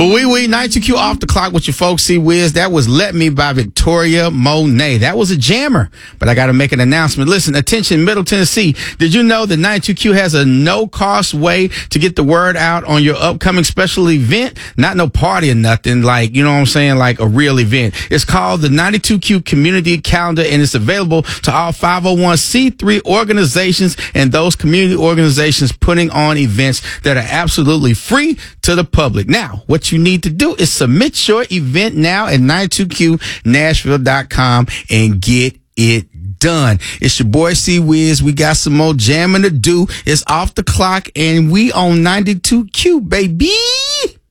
We 92Q off the clock with your folks. See, Wiz, that was Let Me by Victoria Monet. That was a jammer, but I got to make an announcement. Listen, attention, Middle Tennessee. Did you know that 92Q has a no-cost way to get the word out on your upcoming special event? Not no party or nothing, like, you know what I'm saying, like a real event. It's called the 92Q Community Calendar, and it's available to all 501c3 organizations and those community organizations putting on events that are absolutely free to the public. Now, what you need to do is submit your event now at 92qnashville.com and get it done. It's your boy C Wiz. We got some more jamming to do. It's off the clock and we on 92Q, baby.